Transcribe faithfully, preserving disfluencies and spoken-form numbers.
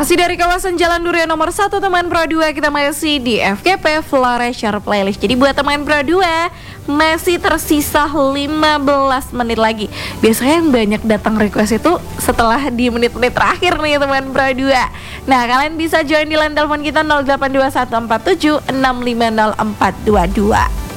Masih dari kawasan Jalan Durian nomor satu teman Pro dua, kita masih di F K P Floresher Playlist. Jadi buat teman Pro dua, masih tersisa lima belas menit lagi. Biasanya yang banyak datang request itu setelah di menit-menit terakhir nih teman Pro dua. Nah, kalian bisa join di line telepon kita nol delapan dua satu empat tujuh enam lima nol empat dua dua.